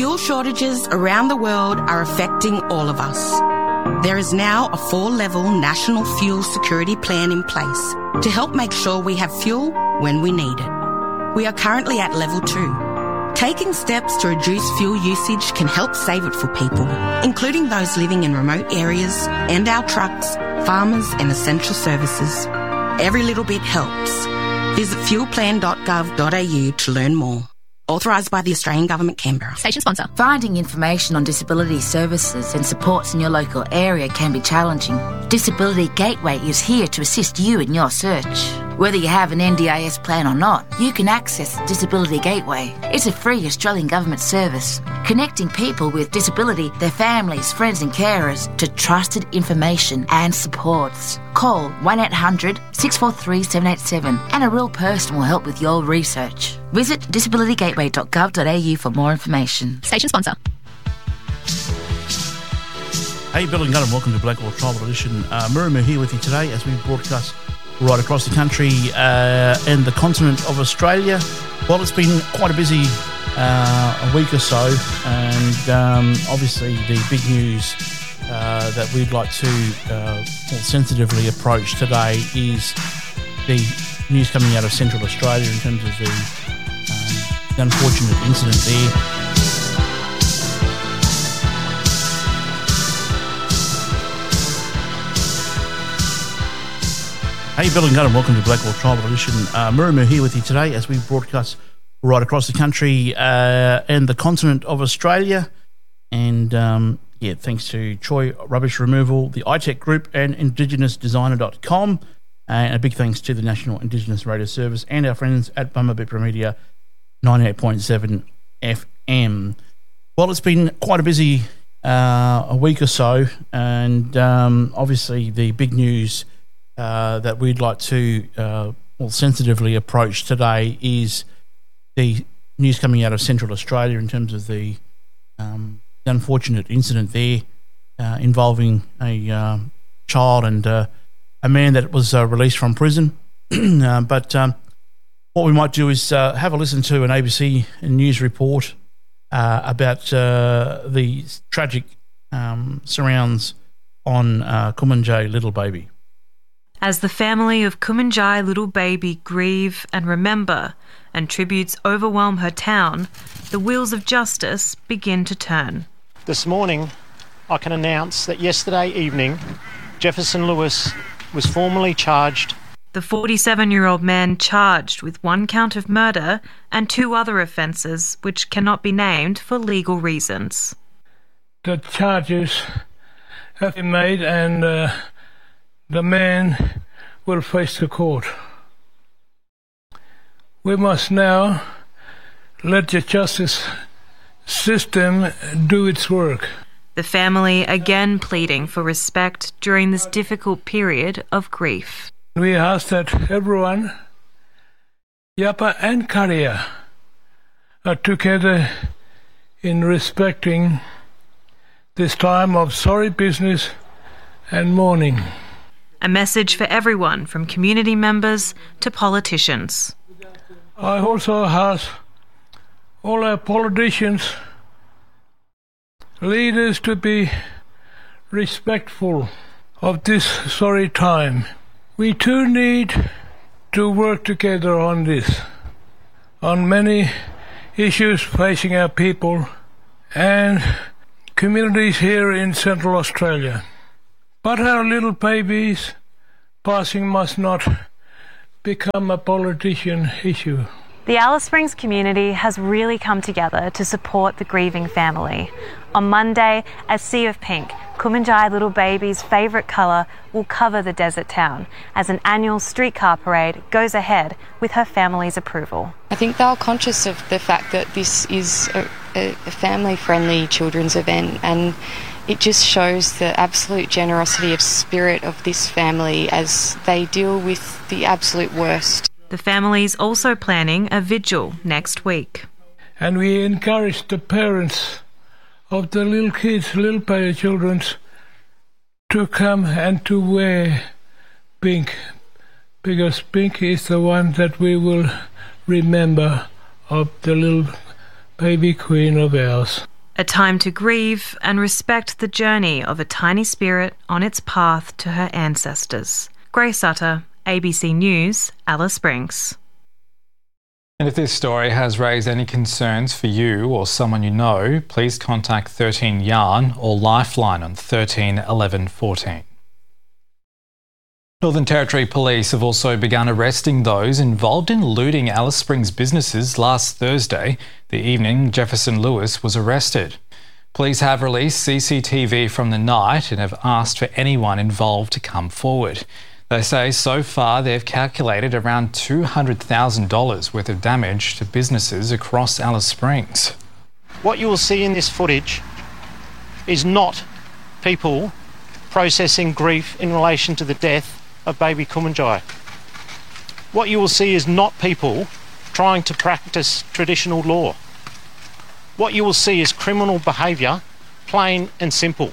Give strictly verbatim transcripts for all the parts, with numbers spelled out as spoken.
Fuel shortages around the world are affecting all of us. There is now a four-level national fuel security plan in place to help make sure we have fuel when we need it. We are currently at level two. Taking steps to reduce fuel usage can help save it for people, including those living in remote areas and our trucks, farmers and essential services. Every little bit helps. Visit fuel plan dot gov dot a u to learn more. Authorised by the Australian Government, Canberra. Station sponsor. Finding information on disability services and supports in your local area can be challenging. Disability Gateway is here to assist you in your search. Whether you have an N D I S plan or not, you can access Disability Gateway. It's a free Australian Government service, connecting people with disability, their families, friends and carers to trusted information and supports. Call one eight hundred six four three seven eight seven and a real person will help with your research. Visit disability gateway dot gov dot a u for more information. Station sponsor. Hey, Bill and Gunn, and welcome to Blackwater Tribal Edition. Uh, Murimu here with you today as we broadcast right across the country uh, and the continent of Australia. Well, it's been quite a busy uh, a week or so, and um, obviously the big news uh, that we'd like to uh, more sensitively approach today is the news coming out of Central Australia in terms of the, um, the unfortunate incident there. Hey, Bill and Gunn, and welcome to Blackwater Tribal Edition. Uh, Murimu here with you today as we broadcast right across the country uh, and the continent of Australia. And, um, yeah, thanks to Troy Rubbish Removal, the iTech Group and Indigenous Designer dot com. And a big thanks to the National Indigenous Radio Service and our friends at Bumbabipra Media ninety-eight point seven F M. Well, it's been quite a busy uh, a week or so, and um, obviously the big news Uh, that we'd like to uh, more sensitively approach today is the news coming out of Central Australia in terms of the, um, the unfortunate incident there uh, involving a uh, child and uh, a man that was uh, released from prison. uh, but um, what we might do is uh, have a listen to an A B C News report uh, about uh, the tragic um, surrounds on uh, Kumanjai Little Baby. As the family of Kumanjai Little Baby grieve and remember and tributes overwhelm her town, the wheels of justice begin to turn. This morning, I can announce that yesterday evening, Jefferson Lewis was formally charged. The forty-seven-year-old man charged with one count of murder and two other offences which cannot be named for legal reasons. The charges have been made and uh, the man will face the court. We must now let the justice system do its work. The family again pleading for respect during this difficult period of grief. We ask that everyone, Yapa and Karia, are together in respecting this time of sorry business and mourning. A message for everyone, from community members to politicians. I also ask all our politicians, leaders, to be respectful of this sorry time. We too need to work together on this, on many issues facing our people and communities here in Central Australia. But our little babies passing must not become a politician issue. The Alice Springs community has really come together to support the grieving family. On Monday, a sea of pink, Kumanjai Little Baby's favourite colour, will cover the desert town as an annual streetcar parade goes ahead with her family's approval. I think they were conscious of the fact that this is a, a family-friendly children's event, and it just shows the absolute generosity of spirit of this family as they deal with the absolute worst. The family's also planning a vigil next week. And we encourage the parents of the little kids, little baby children, to come and to wear pink, because pink is the one that we will remember of the little baby queen of ours. A time to grieve and respect the journey of a tiny spirit on its path to her ancestors. Grace Utter, A B C News, Alice Springs. And if this story has raised any concerns for you or someone you know, please contact thirteen Yarn or Lifeline on thirteen eleven fourteen. Northern Territory Police have also begun arresting those involved in looting Alice Springs businesses last Thursday, the evening Jefferson Lewis was arrested. Police have released C C T V from the night and have asked for anyone involved to come forward. They say so far they've calculated around two hundred thousand dollars worth of damage to businesses across Alice Springs. What you will see in this footage is not people processing grief in relation to the death of baby Kumanjai. What you will see is not people trying to practice traditional law. What you will see is criminal behaviour, plain and simple.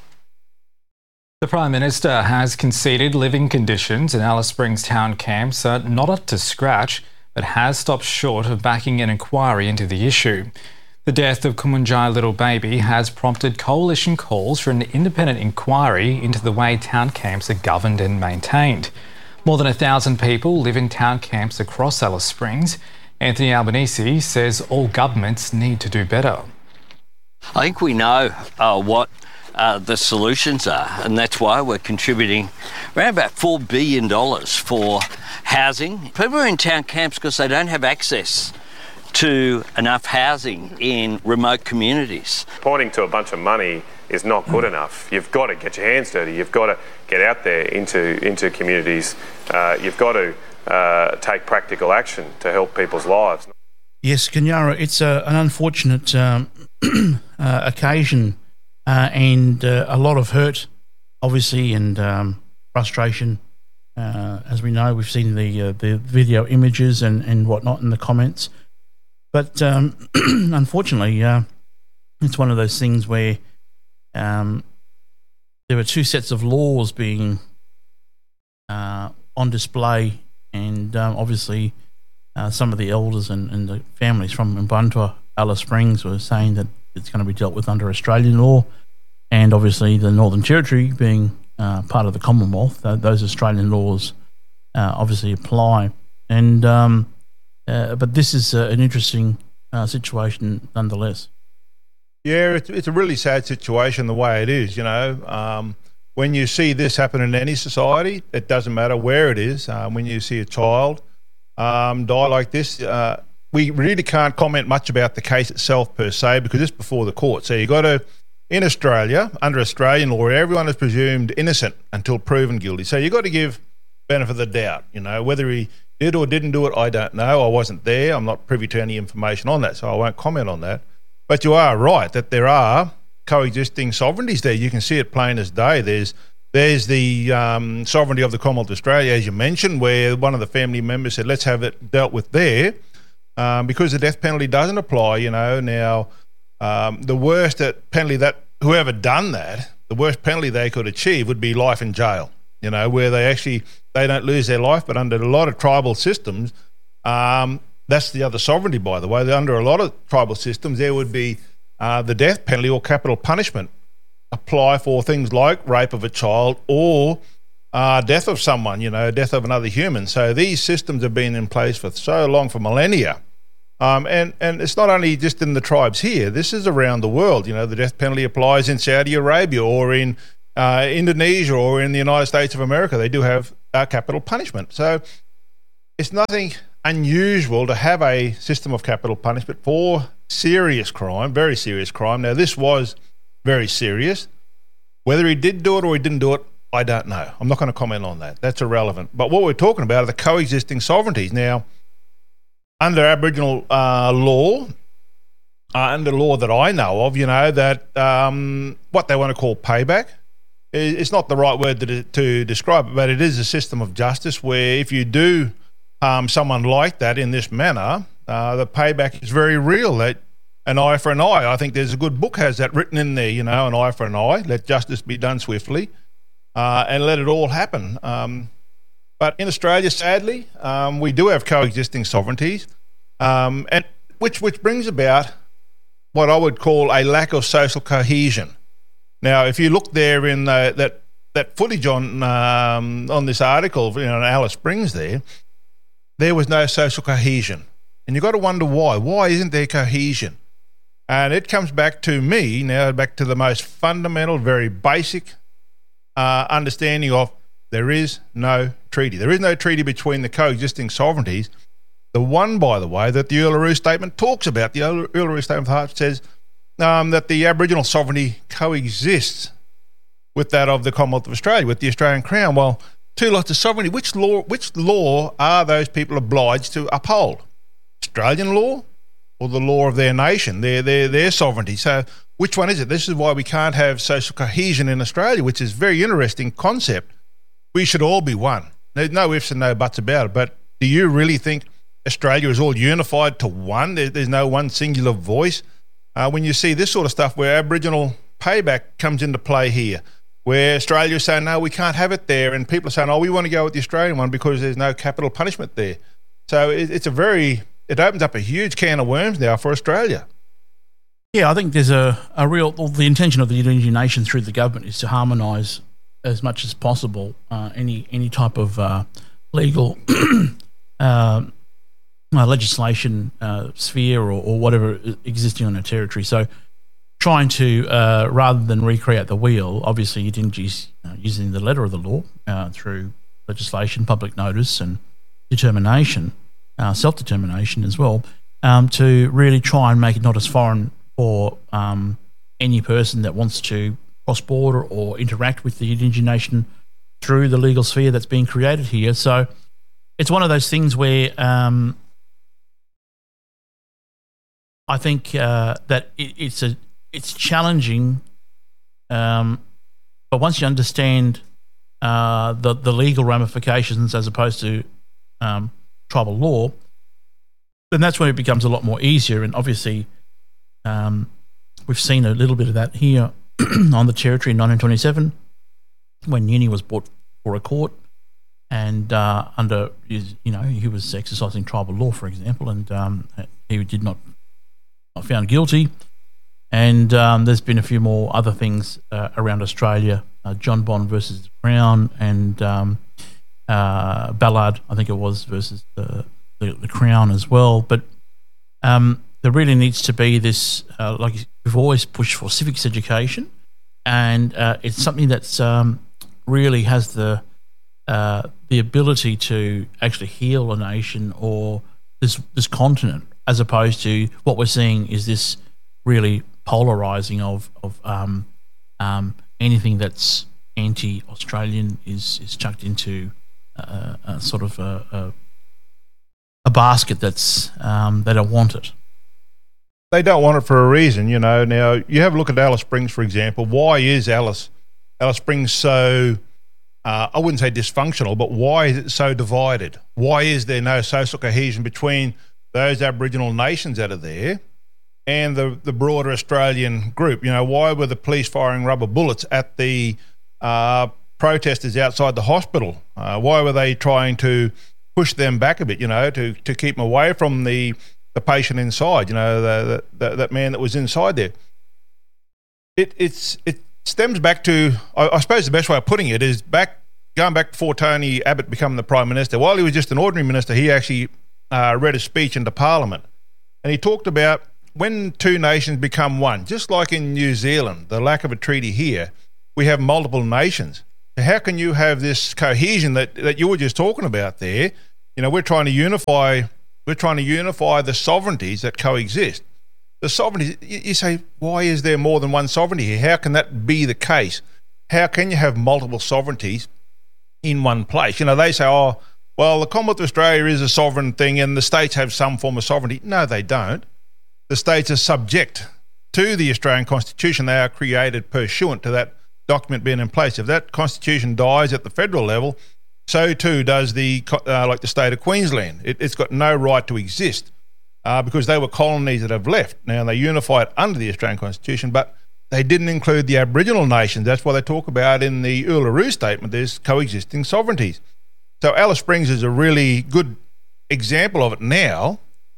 The Prime Minister has conceded living conditions in Alice Springs town camps are not up to scratch, but has stopped short of backing an inquiry into the issue. The death of Kumanjai little baby has prompted coalition calls for an independent inquiry into the way town camps are governed and maintained. More than a thousand people live in town camps across Alice Springs. Anthony Albanese says all governments need to do better. I think we know uh, what uh, the solutions are, and that's why we're contributing around about four billion dollars for housing. People are in town camps because they don't have access to enough housing in remote communities. Pointing to a bunch of money is not good enough. You've got to get your hands dirty. You've got to get out there into, into communities. Uh, you've got to uh, take practical action to help people's lives. Yes, Kanyara, it's a, an unfortunate um, uh, occasion uh, and uh, a lot of hurt, obviously, and um, frustration. Uh, as we know, we've seen the uh, the video images and, and whatnot in the comments. But um, unfortunately, uh, it's one of those things where um, there were two sets of laws being uh, on display, and um, obviously uh, some of the elders and, and the families from Mbuntua, Alice Springs, were saying that it's going to be dealt with under Australian law, and obviously the Northern Territory being uh, part of the Commonwealth, th- those Australian laws uh, obviously apply. And um, Uh, but this is uh, an interesting uh, situation nonetheless. Yeah, it's, it's a really sad situation the way it is, you know. Um, when you see this happen in any society, it doesn't matter where it is. Um, when you see a child um, die like this, uh, we really can't comment much about the case itself per se because it's before the court. So you got to, in Australia, under Australian law, everyone is presumed innocent until proven guilty. So you got to give benefit of the doubt, you know, whether he did or didn't do it, I don't know. I wasn't there. I'm not privy to any information on that, so I won't comment on that. But you are right that there are coexisting sovereignties there. You can see it plain as day. There's there's the um, sovereignty of the Commonwealth of Australia, as you mentioned, where one of the family members said, let's have it dealt with there um, because the death penalty doesn't apply, you know. Now, um, the worst that penalty that whoever done that, the worst penalty they could achieve would be life in jail, you know, where they actually, they don't lose their life, but under a lot of tribal systems, um, that's the other sovereignty, by the way. Under a lot of tribal systems, there would be uh, the death penalty or capital punishment apply for things like rape of a child or uh, death of someone, you know, death of another human. So these systems have been in place for so long, for millennia. Um, and, and it's not only just in the tribes here, this is around the world. You know, the death penalty applies in Saudi Arabia or in uh, Indonesia or in the United States of America. They do have uh, capital punishment. So it's nothing unusual to have a system of capital punishment for serious crime, very serious crime. Now, this was very serious. Whether he did do it or he didn't do it, I don't know. I'm not going to comment on that. That's irrelevant. But what we're talking about are the coexisting sovereignties. Now, under Aboriginal uh, law, uh, under law that I know of, you know, that um, what they want to call payback, it's not the right word to, to describe it, but it is a system of justice where if you do harm someone like that in this manner, uh, the payback is very real. That an eye for an eye. I think there's a good book has that written in there, you know, an eye for an eye, let justice be done swiftly, uh, and let it all happen. Um, but in Australia, sadly, um, we do have coexisting sovereignties, um, and which which brings about what I would call a lack of social cohesion. Now, if you look there in the, that that footage on um, on this article, you know, in Alice Springs, there, there was no social cohesion, and you've got to wonder why. Why isn't there cohesion? And it comes back to me now, back to the most fundamental, very basic uh, understanding of there is no treaty. There is no treaty between the coexisting sovereignties. The one, by the way, that the Uluru Statement talks about, the Uluru Statement of the Heart says um, that the Aboriginal sovereignty coexists with that of the Commonwealth of Australia, with the Australian Crown. Well, two lots of sovereignty. Which law, which law are those people obliged to uphold? Australian law or the law of their nation, their, their, their sovereignty? So which one is it? This is why we can't have social cohesion in Australia, which is a very interesting concept. We should all be one. There's no ifs and no buts about it. But do you really think Australia is all unified to one? There, there's no one singular voice. Uh, when you see this sort of stuff where Aboriginal payback comes into play here, where Australia is saying, no, we can't have it there, and people are saying, oh, we want to go with the Australian one because there's no capital punishment there. So it, it's a very, it opens up a huge can of worms now for Australia. Yeah, I think there's a, a real, well, the intention of the United Nations through the government is to harmonise as much as possible uh, any any type of uh, legal uh, uh, legislation uh, sphere or, or whatever existing on a territory. So trying to, uh, rather than recreate the wheel, obviously you didn't use uh, using the letter of the law uh, through legislation, public notice and determination, uh, self-determination as well, um, to really try and make it not as foreign for um, any person that wants to cross-border or interact with the Indigenous nation through the legal sphere that's being created here. So it's one of those things where um, I think uh, that it, it's a it's challenging, um, but once you understand uh, the the legal ramifications as opposed to um, tribal law, then that's when it becomes a lot more easier. And obviously, um, we've seen a little bit of that here on the territory in nineteen twenty-seven, when Uni was brought for a court, and uh, under his, you know, he was exercising tribal law, for example, and um, he did not not found guilty. And um, there's been a few more other things uh, around Australia, uh, John Bond versus the Crown, and um, uh, Ballard, I think it was, versus the, the, the Crown as well. But um, there really needs to be this, uh, like we've always pushed for civics education, and uh, it's something that's um, really has the uh, the ability to actually heal a nation or this this continent, as opposed to what we're seeing is this really polarising of of um, um, anything that's anti-Australian is is chucked into uh, a sort of a, a, a basket that's um, they don't want it. They don't want it for a reason, you know. Now, you have a look at Alice Springs, for example. Why is Alice Alice Springs so, uh, I wouldn't say dysfunctional, but why is it so divided? Why is there no social cohesion between those Aboriginal nations that are there and the, the broader Australian group? You know, why were the police firing rubber bullets at the uh, protesters outside the hospital? Uh, why were they trying to push them back a bit, you know, to, to keep them away from the the patient inside, you know, the, the, that man that was inside there? It it's it stems back to, I, I suppose the best way of putting it is back going back before Tony Abbott became the Prime Minister. While he was just an ordinary minister, he actually uh, read a speech into Parliament, and he talked about when two nations become one, just like in New Zealand, the lack of a treaty here, we have multiple nations. How can you have this cohesion that, that you were just talking about there? You know, we're trying to unify We're trying to unify the sovereignties that coexist. The sovereignties, you say, why is there more than one sovereignty here? How can that be the case? How can you have multiple sovereignties in one place? You know, they say, oh, well, the Commonwealth of Australia is a sovereign thing and the states have some form of sovereignty. No, they don't. The states are subject to the Australian Constitution. They are created pursuant to that document being in place. If that Constitution dies at the federal level, so too does the uh, like the state of Queensland. It, it's got no right to exist uh, because they were colonies that have left. Now, they unified under the Australian Constitution, but they didn't include the Aboriginal nations. That's why they talk about in the Uluru Statement there's coexisting sovereignties. So Alice Springs is a really good example of it now,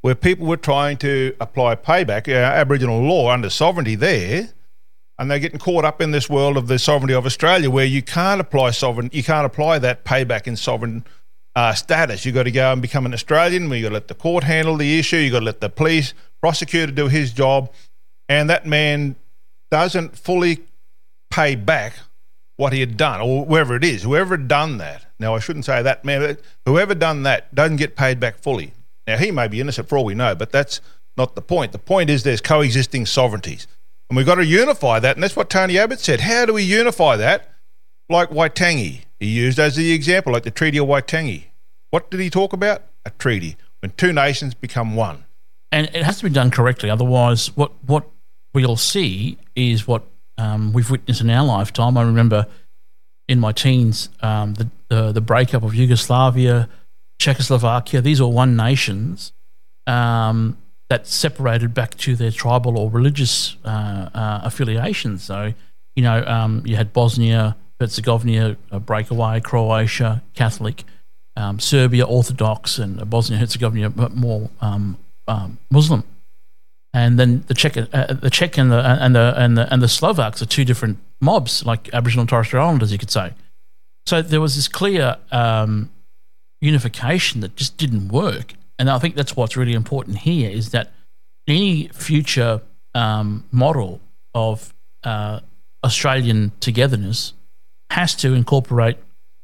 where people were trying to apply payback, uh, Aboriginal law under sovereignty there, and they're getting caught up in this world of the sovereignty of Australia, where you can't apply sovereign, you can't apply that payback in sovereign uh, status. You've got to go and become an Australian. Where you've got to let the court handle the issue. You've got to let the police prosecutor do his job, and that man doesn't fully pay back what he had done, or whoever it is, whoever had done that. Now, I shouldn't say that man, but whoever done that doesn't get paid back fully. Now, he may be innocent for all we know, but that's not the point. The point is there's coexisting sovereignties, and we've got to unify that, and that's what Tony Abbott said. How do we unify that? Like Waitangi, he used as the example, like the Treaty of Waitangi. What did he talk about? A treaty, when two nations become one. And it has to be done correctly, otherwise what, what we'll see is what um, we've witnessed in our lifetime. I remember in my teens, um, the, the the breakup of Yugoslavia, Czechoslovakia. These are one nations um, that separated back to their tribal or religious uh, uh, affiliations. So, you know, um, you had Bosnia, Herzegovina, a breakaway, Croatia, Catholic, um, Serbia, Orthodox, and Bosnia Herzegovina, but more um, um, Muslim. And then the Czech, uh, the Czech and the and the and the and the Slovaks are two different mobs, like Aboriginal and Torres Strait Islanders, you could say. So there was this clear um, unification that just didn't work, and I think that's what's really important here is that any future um, model of uh, Australian togetherness has to incorporate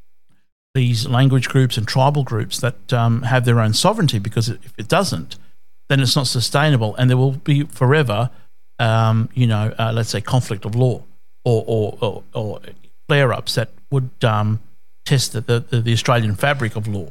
these language groups and tribal groups that um, have their own sovereignty, because if it doesn't, then it's not sustainable, and there will be forever, um, you know, uh, let's say conflict of law or or, or, or flare-ups that would um, test the, the, the Australian fabric of law.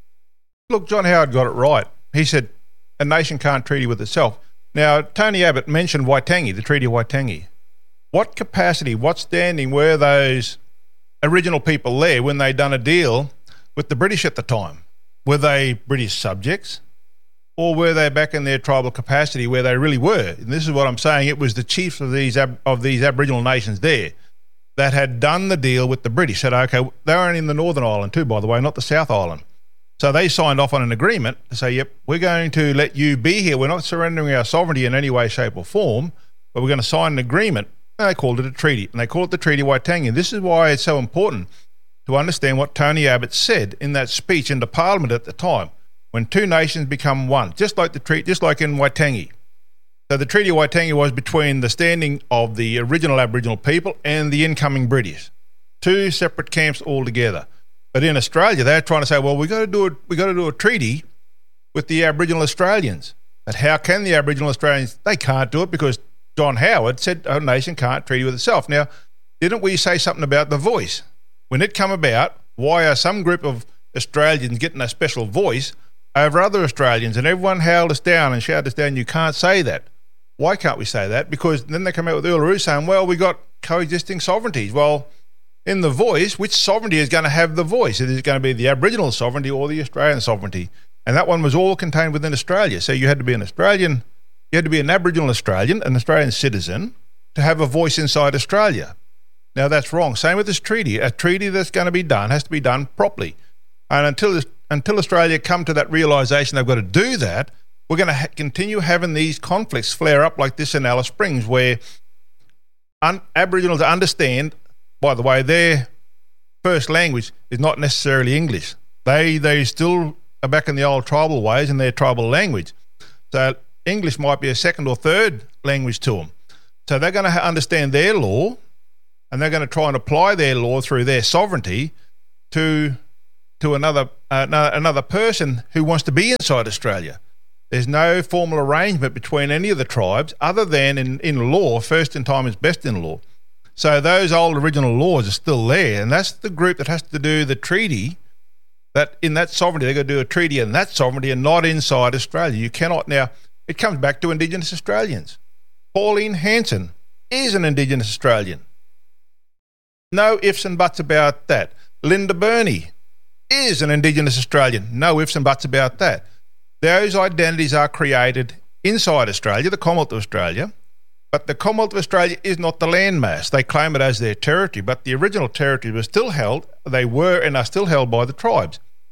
Look, John Howard got it right. He said a nation can't treaty with itself. Now, Tony Abbott mentioned Waitangi, the Treaty of Waitangi. What capacity, what standing were those original people there when they done a deal with the British at the time? Were they British subjects? Or were they back in their tribal capacity where they really were? And this is what I'm saying. It was the chiefs of these ab- of these Aboriginal nations there that had done the deal with the British. Said, okay, they were only in the Northern Island too, by the way, not the South Island. So they signed off on an agreement to say, yep, we're going to let you be here. We're not surrendering our sovereignty in any way, shape or form, but we're going to sign an agreement. And they called it a treaty, and they called it the Treaty of Waitangi. And this is why it's so important to understand what Tony Abbott said in that speech into Parliament at the time. When two nations become one, just like the treaty, just like in Waitangi. So the Treaty of Waitangi was between the standing of the original Aboriginal people and the incoming British, two separate camps altogether. But in Australia, they're trying to say, well, we got to do a, we got to do a treaty with the Aboriginal Australians. But how can the Aboriginal Australians? They can't do it because John Howard said a nation can't treaty with itself. Now, didn't we say something about the voice? When it come about, why are some group of Australians getting a special voice over other Australians, and everyone held us down and shouted us down, you can't say that. Why can't we say that? Because then they come out with Uluru saying, well, we got coexisting sovereignties. Well, in the voice, which sovereignty is going to have the voice? Is it going to be the Aboriginal sovereignty or the Australian sovereignty? And that one was all contained within Australia. So you had to be an Australian, you had to be an Aboriginal Australian, an Australian citizen, to have a voice inside Australia. Now, that's wrong. Same with this treaty. A treaty that's going to be done has to be done properly. And until this Until Australia come to that realisation they've got to do that, we're going to ha- continue having these conflicts flare up like this in Alice Springs, where un- Aboriginals understand, by the way, their first language is not necessarily English. They they still are back in the old tribal ways and their tribal language. So English might be a second or third language to them. So they're going to ha- understand their law, and they're going to try and apply their law through their sovereignty to to another uh, another person who wants to be inside Australia. There's no formal arrangement between any of the tribes other than in, in law, first in time is best in law. So those old original laws are still there, and that's the group that has to do the treaty, that in that sovereignty, they've got to do a treaty in that sovereignty and not inside Australia. You cannot now, it comes back to Indigenous Australians. Pauline Hanson is an Indigenous Australian. No ifs and buts about that. Linda Burney is an Indigenous Australian. No ifs and buts about that. Those identities are created inside Australia, the Commonwealth of Australia, but the Commonwealth of Australia is not the landmass. They claim it as their territory, but the original territory was still held, they were and are still held by the tribes.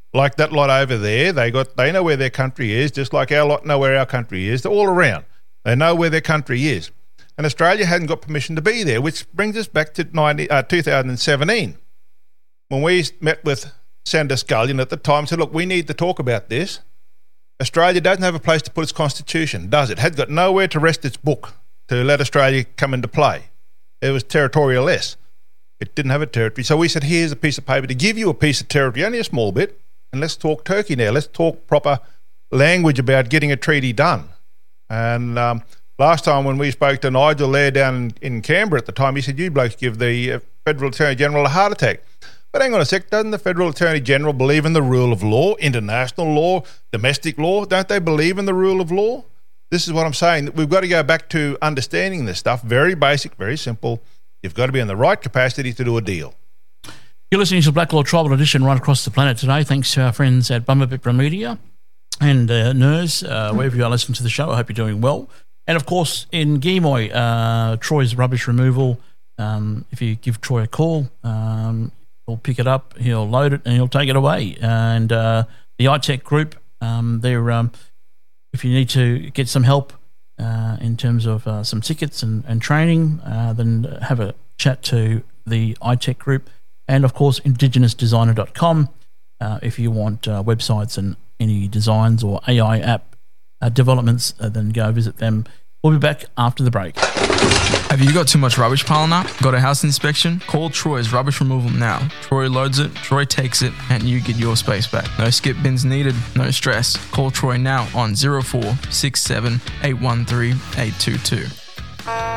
Like that lot over there, they got they know where their country is, just like our lot know where our country is. They're all around. They know where their country is. And Australia hadn't got permission to be there, which brings us back to ninety, uh, two thousand seventeen, when we met with Senator Scullion at the time and said, look, we need to talk about this. Australia doesn't have a place to put its constitution, does it? It had got nowhere to rest its book to let Australia come into play. It was territorial-less. It didn't have a territory. So we said, here's a piece of paper to give you a piece of territory, only a small bit, and let's talk Turkey now. Let's talk proper language about getting a treaty done. And um, last time when we spoke to Nigel there down in, in Canberra at the time, he said, you blokes give the uh, Federal Attorney General a heart attack. But hang on a sec, doesn't the Federal Attorney General believe in the rule of law, international law, domestic law? Don't they believe in the rule of law? This is what I'm saying. We've got to go back to understanding this stuff. Very basic, very simple. You've got to be in the right capacity to do a deal. You're listening to Black Law Tribal Edition right across the planet today. Thanks to our friends at Bumbabipra Media and uh, N E R S, uh, wherever you are listening to the show. I hope you're doing well. And, of course, in Geemoy, uh, Troy's Rubbish Removal. Um, if you give Troy a call, um, he'll pick it up, he'll load it, and he'll take it away. And uh, the I TEC group, um, they're, um, if you need to get some help uh, in terms of uh, some tickets and, and training, uh, then have a chat to the I TEC group. And, of course, indigenous designer dot com uh, if you want uh, websites and any designs or A I app uh, developments, uh, then go visit them. We'll be back after the break. Have you got too much rubbish piling up? Got a house inspection? Call Troy's Rubbish Removal now. Troy loads it, Troy takes it, and you get your space back. No skip bins needed, no stress. Call Troy now on zero four six seven eight one three eight two two.